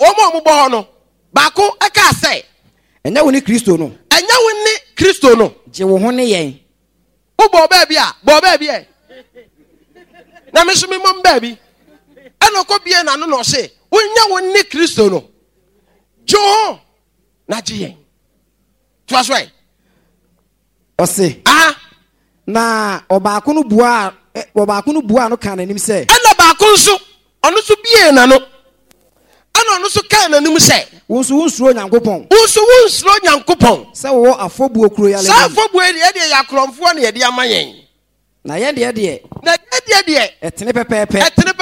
omo bo no baako aka say enya woni Kristo no je wo ho ne yen wo bo ba bi e na me so me mom ba bi eno ko bie na no se wonya woni Kristo no jo na je yen to aswai o se na obaako no bua no kan anim se eno baako nso ono so bie na no ana ono so kan anim se wonsuro Nyankopon se wo afobuo kuro ya le sa afobuo e de yakromfo na ye de amayen na ye de etene pepepe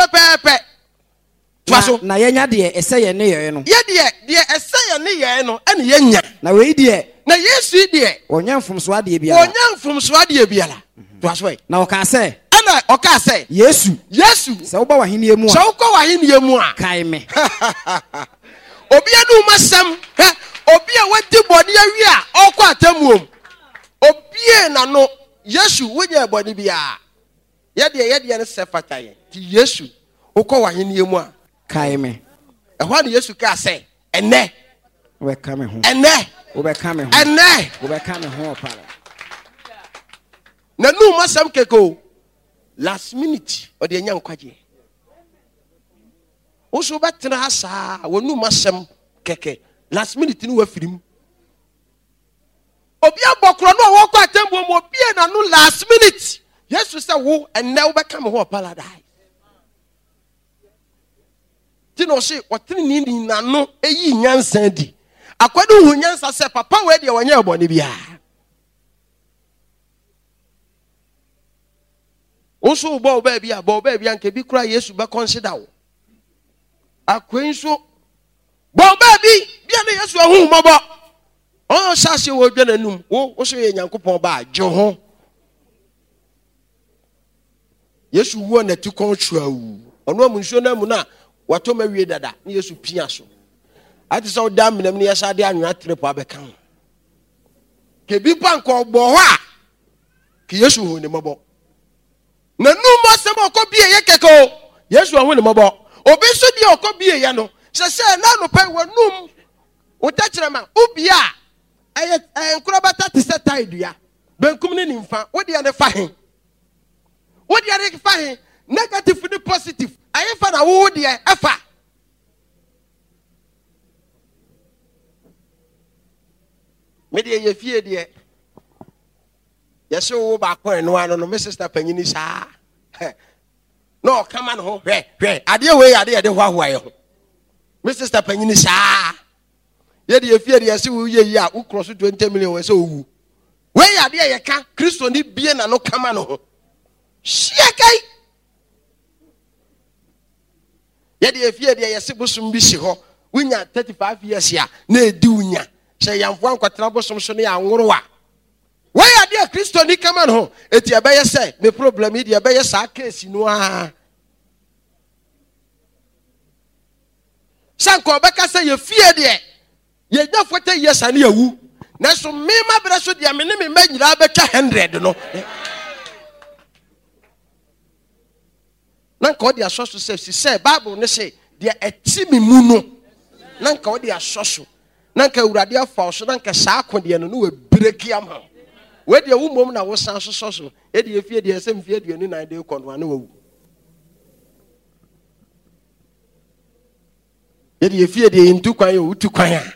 twaso na yenya de ese ye ne ye no ye de ese ye ne ye no ene yenya na we de na Yesu de onya mfomso ade biara twaso na o ka se ana o ka se Yesu se wo ba wahenie mu a se wo ko wahenie mu a kai me obi anu masam obi a wadi body awi a okọ atamuom obi na no Yesu wonya body bia ye de ne se fataye ti Yesu okọ wahenie mu a kai me ehwa ne Yesu ka se ene we ka me ho ene wo be ka me ho ene wo be ka me ho opara na nu masam keko last minute o de nya nkwaje wo so betena ha saa wo nu masam keke last minute ni wa firim obi abokro no wo kwa tembo mo obi na no last minute Yesu say wo ene wo be ka me ho paradise ti no se wotene ni na no eyi nyansa di akwade hu nyansa se papa we de wanya ebone bia Oso bo ba bia nke bi kura Yesu be consider wo akwenso bo ba bia na Yesu ahu mabo o sase wo dwa nanum wo so ye Nyankopon ba jo ho Yesu wo na ti kon twawu ono amunso na mu na wato mawie dada na Yesu pia so ati so da menam ne yesa de anwa trip abeka ho ke bi pa nko bo ho a ke Yesu ho ne mabo na numa se mo ko bie ye keko Yesu ho ne mabo obi so di okobie ye no se na no pe wonum utachirema ubia enkurabata te se taidua benkum ne nimfa wodi ya ne fa he negative ni positive ayefa na wo de efa me de ye fie de yeso wo ba ko eno ano no me sister panyini saa no come on ho hwe ade we ade de hwa ye ho me sister panyini saa ye de fie de yesi wo ye yi a wo cross 20 million we se owu we ade ye ka Kristo ni bie na no come on ho shiakai ye de fie de yesi bosum bi si ho wunya 35 years ya na edi wunya se yamfo ankwatena bosum so ne ya nworo a we ade Kristo ni come on ho eti ebeye se me problem idi ebeye sa case no a sanko beka se ye fie de ye nya 40 years ani awu na so me ma bere so de me ne me manyira betwa 100 no nanka odi asoso se Bible ne se de eti mi mu no nanka odi asoso nanka urade afa so nanka saa akode no we breki am we de wo mom na wo san soso e de efie de esem fie de na de kono na wo e de efie de ntu kwan yo utu kwan a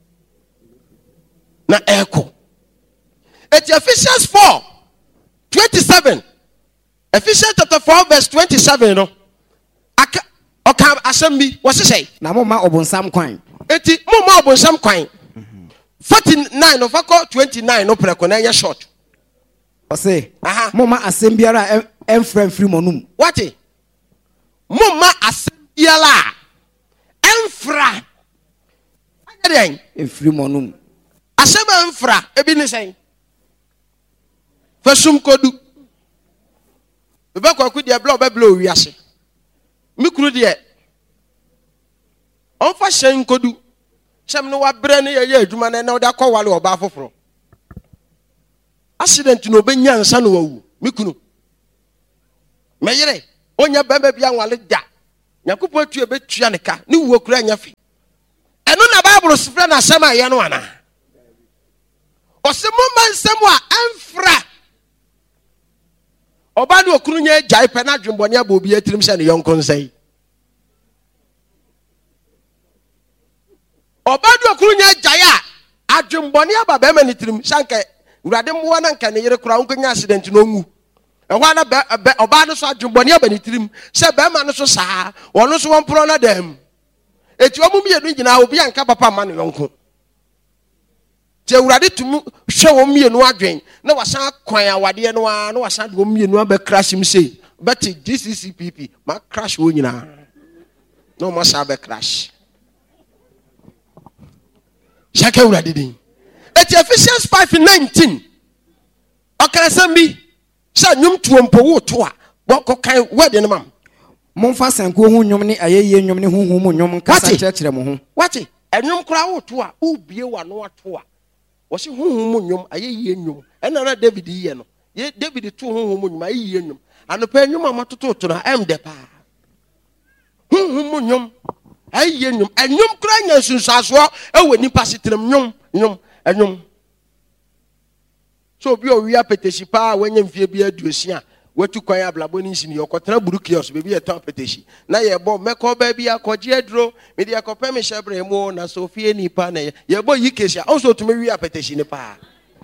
na eko et Ephesians 4:27 Ephesians chapter 4 verse 27 no aka asem wo se na mo ma obonsam kwan eti mo ma obonsam kwan 49 of 29 no preko na ye short o se mo ma asem biara enfrem monum what mo ma asem biara enfra ageden enfri monum asem enfra ebi ne sen fasum kodu be kwa ku de blow be blow wiase mikuru de on fa shen kodu sem no wa bre ne ye adwuma na o da kwa wale oba foforo accident no benya nsa no wawu mikunu meyere onya bamba bia wale da nyakopo atu ebetua ne ka ne wo kura nya fi Bible sifra na asɛm a yɛ no ana ɔsɛ momma nsɛm a ɛmfra ɔba ne okunu nya gyae pɛ na adwembɔne abɔ obi atirim sɛ ne yɔnko nsɛe ɔba ne okunu nya gyae a adwembɔne aba bɛma ne tirim sɛnka wurade mmoa na nka ne yere kora wonkanya accident no ngu ɛhɔ na ɔba no so adwembɔne aba ne tirim sɛ bɛma no so saa ɔno so wɔmporo na dam eti ɔmo mienu nyinaa obi anka papa ma ne yɔnko te wurade tumu hwɛ wɔn mienu adwen na wasan kwan awade no a na wasan de wɔn mienu abɛ crash im sei bɛte GCCPP ma crash wɔn nyinaa na ɔmo asa abɛ crash hyɛkɛ wurade din eti Ephesians 5:19 ɔkara bi sɛ nnwom tuo mpo wo to a wɔkɔ kan wɛde no mam momfa sanko ho nnwom ne ayɛyɛ nnwom ne honhom mu nnwom nkasa kyerɛkyerɛ mo ho wate nnwom kora wo to a ubie wa no ato a wɔse honhom mu nnwom ayɛyɛ nnwom ɛna na David yɛ no David to honhom mu nnwom ayɛyɛ nnwom anopa nnwom a matoto to na ɛmde pa honhom mu nnwom ayɛyɛ nnwom nnwom kora nya nsunsuasoɔ ɛwɔ nipa setrem nnwom so obi owi apetesi pa wanya mfie bi aduosia watu kwan ablabo ni nsini yokotena buru kios bebi etan apetesi na yebo meko ba bi akogye aduro mede akopɛ me hyebre mu na sofie nipa na yebo yikesia also to me wi apetesi ne pa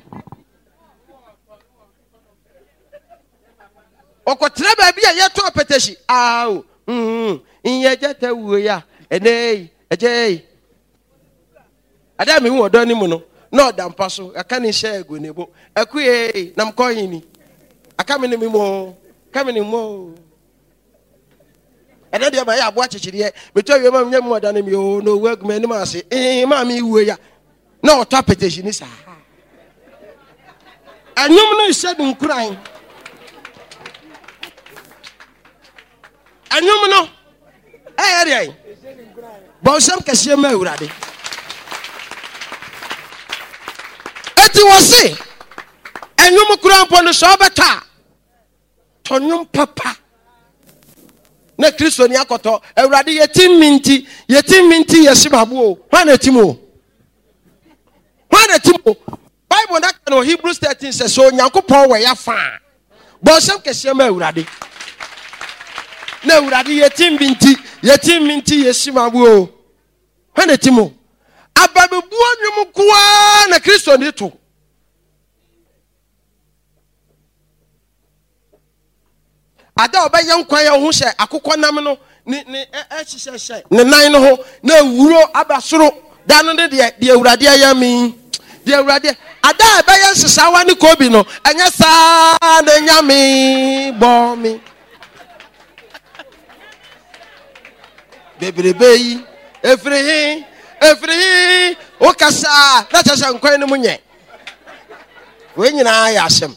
okotena ba bi yeto apetesi aw inyejeta wuo ya enei ejei adam hu odo ni mu no no dampa so aka ni hye ego nebo akuye nam koyini aka me ni mo ede de ba ya abo achichire beto wie ma nyam oda ni mi o no wegu me ni ma se ma mi wuo ya na oto apetition ni sa anyum no hye dun kuran anyum no area ba osam kase ma awurade eti wose anyum kuran po no so beta tonyum papa na Kristo ni akoto awurade yetim minti yesibabo hwana timo Bible na no Hebrews 13 says so Nyankopon we ya fa bo sem kese ma awurade na awurade yetim minti yesibabo hwana timo ababebu anyum kwa na Kristo ni to ada obaye nkwan ya ho hye akokɔ nam no ne ehyehyehye ne nan no ho na wuro abasoro da no de awurade ayami de awurade ada abaye nsesawa ne kobi no enya saa na nyame bomi bebrebe yi efrihi o kasa na chasa nkwan no munye we nyina ya asem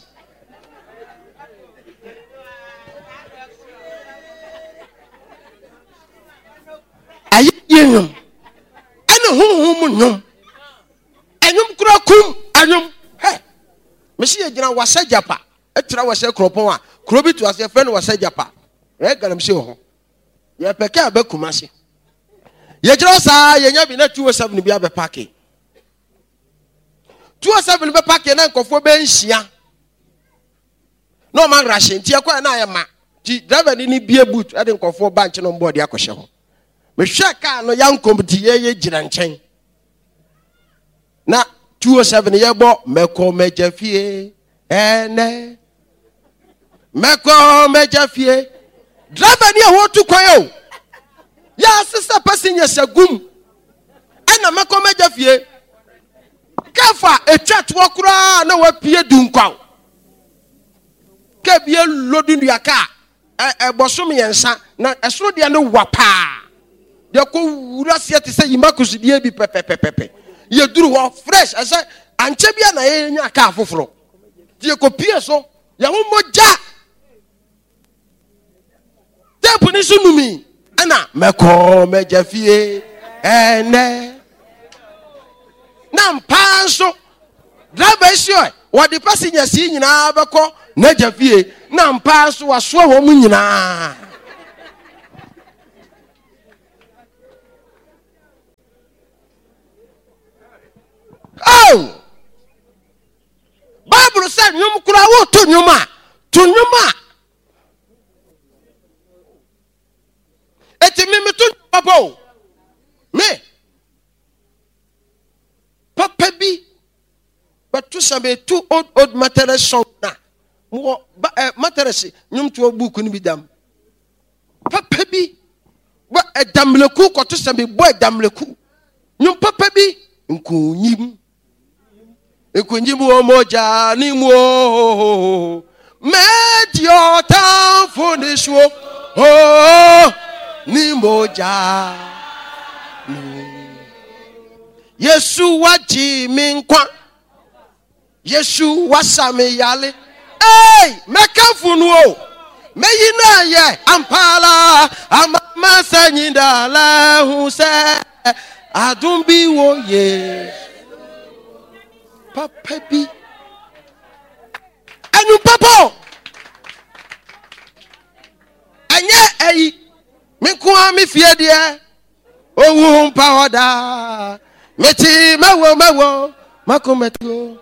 ayem ene honhom nnwom anyum kura kum anyum he mesi yegina wasajapa etira wase kropon a krobi to ase friend wasajapa ganam se ho ye peke abakuma se yegina sa yenya bi na 207 bi abe parking 207 be parking na nkofo be nhia no man rashin ti akwa na ayema ti driver ni bie boot ade nkofo bank no board akohye ho me hweka no yankom ti ye gina nchen na 207 ye bo meko mejafie ene meko mejafie driver ni ho tu kwan o ya sister passenger sagum ana meko mejafie kafa etwat wo kura na wapie dunkwa ke bie lodun yaka bosom yensa na esoro de no wapa de ko wura sia te say imakusu de bi pepepepe ye duru ho fresh asa anche bia na ye nya ka afoforo de ko pie so ya ho moja tempo ni sunumi ana meko mejafie ene na mpanso driver sio what the passenger si nyina beko na jafie na mpanso waso ho mu nyina wo to nyoma eti me to papa me papa bi but to some two old material song na mo material nyum to book ni bi dam papa bi wa edamleku ko to some boy edamleku nyum papa bi nkunyim wo moja ni mo met your town for this wo oh ni moja Yesu waji minkwa Yesu wasame yale hey mekafunu o meyina ye ampala amama sanyinda la hu se adumbi wo ye papa bi anu papa anya ei minkuwa mi fie de owu mpa hoda meti mawo makometo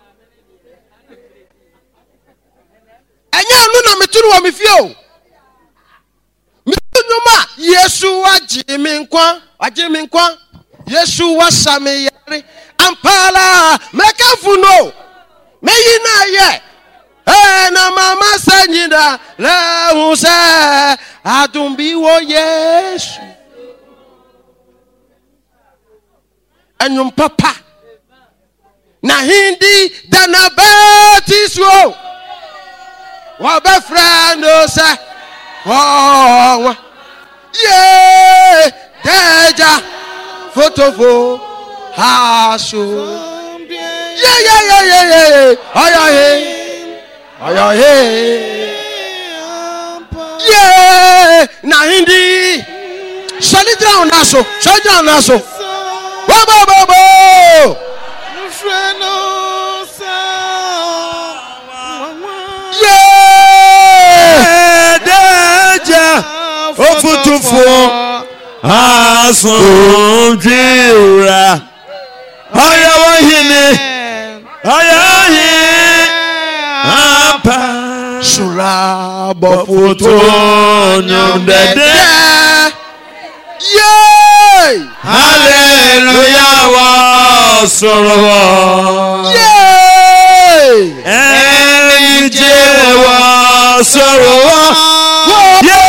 anya anu na meturu wa mi fie o mituma Yesu aji minkwa Yesu wasame yare ampala mekafuno meyina ye na mama sanyida la huse adumbi wo Yesu anyum papa na hindi dana batiswo wa be friend say oh yeah deja photofo haso yeah yeah na hindi solidra naso bo yeah deja photofo asundira ayawahine apa sura bofuto nyondede yay hallelujah wa soro yay enje wa soro yay